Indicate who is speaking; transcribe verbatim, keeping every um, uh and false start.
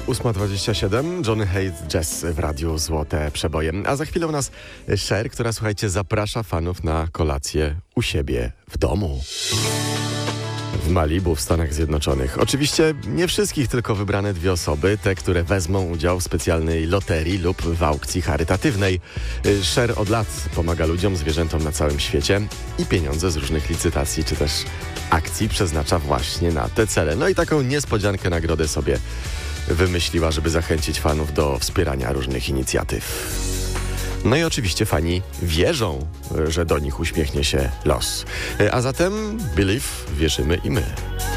Speaker 1: ósma dwadzieścia siedem, Johnny Hayes Jazz w Radiu Złote Przeboje. A za chwilę u nas Cher, która, słuchajcie, zaprasza fanów na kolację u siebie w domu. W Malibu w Stanach Zjednoczonych. Oczywiście nie wszystkich, tylko wybrane dwie osoby, te, które wezmą udział w specjalnej loterii lub w aukcji charytatywnej. Cher od lat pomaga ludziom, zwierzętom na całym świecie i pieniądze z różnych licytacji czy też akcji przeznacza właśnie na te cele. No i taką niespodziankę nagrodę sobie wymyśliła, żeby zachęcić fanów do wspierania różnych inicjatyw. No i oczywiście fani wierzą, że do nich uśmiechnie się los. A zatem Believe, wierzymy i my.